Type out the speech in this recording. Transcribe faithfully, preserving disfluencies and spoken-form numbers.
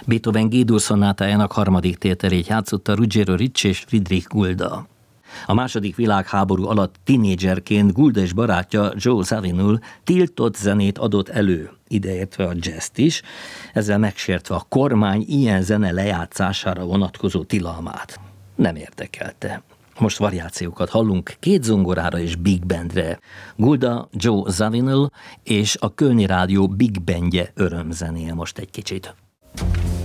Beethoven G-dur szonátájának harmadik tételét játszotta Ruggero Ricci és Friedrich Gulda. A második világháború alatt tinédzserként Gulda és barátja Joe Zawinul tiltott zenét adott elő, ideértve a jazzt is, ezzel megsértve a kormány ilyen zene lejátszására vonatkozó tilalmát. Nem érdekelte. Most variációkat hallunk két zongorára és big bandre. Gulda, Joe Zawinul és a Kölni Rádió big bandje örömzenél most egy kicsit.